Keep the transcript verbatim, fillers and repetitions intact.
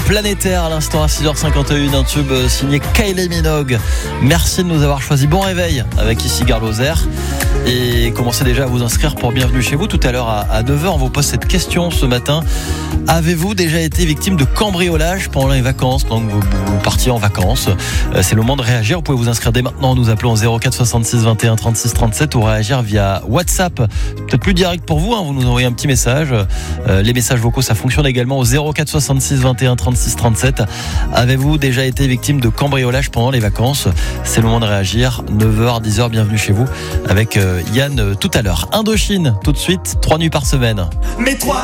Planétaire à l'instant à six heures cinquante et un, un tube signé Kylie Minogue. Merci de nous avoir choisi. Bon réveil avec ici Gare Lozère. Et commencez déjà à vous inscrire pour Bienvenue chez vous. Tout à l'heure à neuf heures, on vous pose cette question ce matin. Avez-vous déjà été victime de cambriolage pendant les vacances, pendant que vous, vous partiez en vacances? C'est le moment de réagir. Vous pouvez vous inscrire dès maintenant en nous appelant au zéro quatre soixante-six vingt et un trente-six trente-sept ou réagir via WhatsApp. Peut-être plus direct pour vous, hein. Vous nous envoyez un petit message. Euh, les messages vocaux, ça fonctionne également au zéro quatre soixante-six vingt et un trente-six trente-sept. Avez-vous déjà été victime de cambriolage pendant les vacances? C'est le moment de réagir. neuf heures, dix heures, bienvenue chez vous avec euh, Yann euh, tout à l'heure. Indochine, tout de suite, trois nuits par semaine. Mais trois